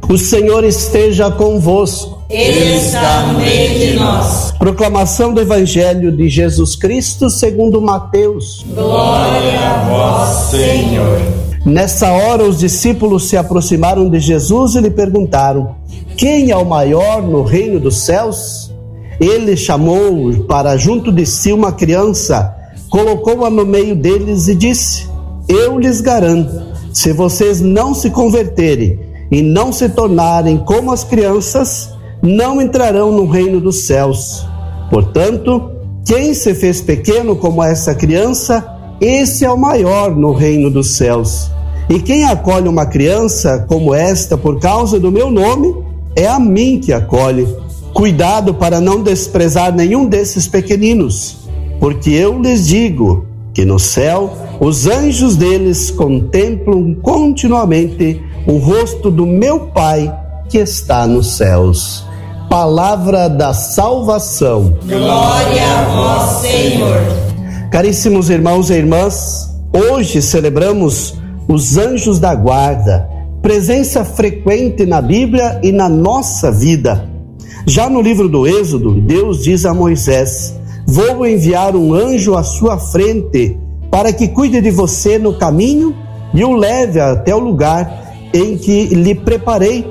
O Senhor esteja convosco. Ele está no meio de nós. Proclamação do Evangelho de Jesus Cristo segundo Mateus. Glória a vós, Senhor. Nessa hora os discípulos se aproximaram de Jesus e lhe perguntaram: quem é o maior no reino dos céus? Ele chamou para junto de si uma criança, colocou-a no meio deles e disse: eu lhes garanto, se vocês não se converterem e não se tornarem como as crianças, não entrarão no reino dos céus. Portanto, quem se fez pequeno como essa criança, esse é o maior no reino dos céus. E quem acolhe uma criança como esta por causa do meu nome, é a mim que acolhe. Cuidado para não desprezar nenhum desses pequeninos, porque eu lhes digo que no céu os anjos deles contemplam continuamente o rosto do meu Pai que está nos céus. Palavra da salvação. Glória a vós, Senhor. Caríssimos irmãos e irmãs, hoje celebramos os anjos da guarda, presença frequente na Bíblia e na nossa vida. Já no livro do Êxodo, Deus diz a Moisés: vou enviar um anjo à sua frente para que cuide de você no caminho e o leve até o lugar em que lhe preparei.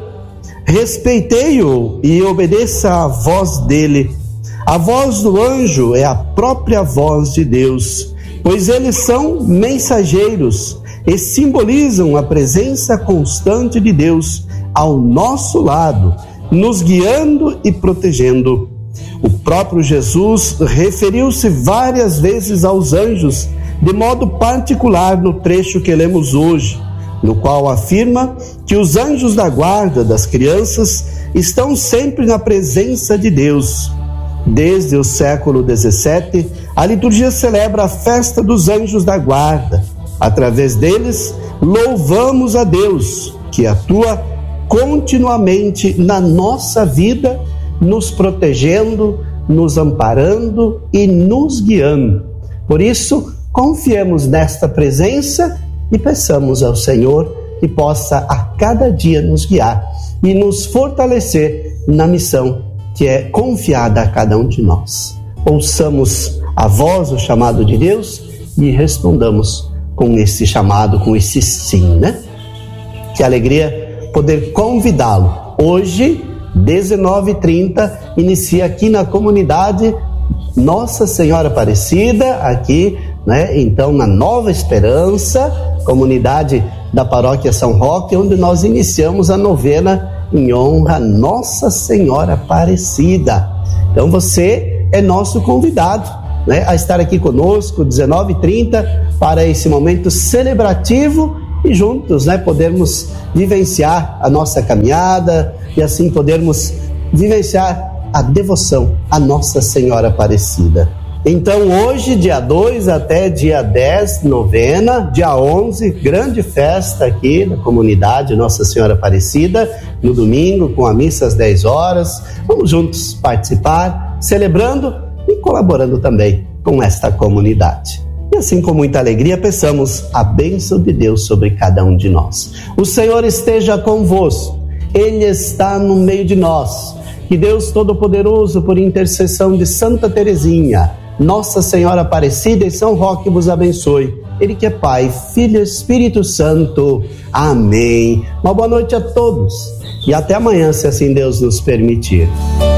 Respeitei-o e obedeça à voz dele. A voz do anjo é a própria voz de Deus, pois eles são mensageiros e simbolizam a presença constante de Deus ao nosso lado, nos guiando e protegendo. O próprio Jesus referiu-se várias vezes aos anjos, de modo particular no trecho que lemos hoje, no qual afirma que os anjos da guarda das crianças estão sempre na presença de Deus. Desde o século XVII, a liturgia celebra a festa dos anjos da guarda. Através deles, louvamos a Deus, que atua continuamente na nossa vida, nos protegendo, nos amparando e nos guiando. Por isso, confiemos nesta presença e peçamos ao Senhor que possa a cada dia nos guiar e nos fortalecer na missão que é confiada a cada um de nós. Ouçamos a voz, o chamado de Deus, e respondamos com esse chamado, com esse sim, né? Que alegria poder convidá-lo. Hoje, 19h30, inicia aqui na comunidade Nossa Senhora Aparecida, aqui, né? Então, na Nova Esperança, comunidade da Paróquia São Roque, onde nós iniciamos a novena em honra a Nossa Senhora Aparecida. Então, você é nosso convidado, né, a estar aqui conosco, 19h30, para esse momento celebrativo e juntos, né, podermos vivenciar a nossa caminhada e assim podermos vivenciar a devoção à Nossa Senhora Aparecida. Então hoje, dia 2 até dia 10, novena, dia 11, grande festa aqui na comunidade Nossa Senhora Aparecida, no domingo com a missa às 10 horas. Vamos juntos participar, celebrando e colaborando também com esta comunidade. E assim, com muita alegria, peçamos a bênção de Deus sobre cada um de nós. O Senhor esteja convosco, Ele está no meio de nós. Que Deus Todo-Poderoso, por intercessão de Santa Teresinha, Nossa Senhora Aparecida e São Roque vos abençoe. Ele que é Pai, Filho e Espírito Santo. Amém. Uma boa noite a todos e até amanhã, se assim Deus nos permitir.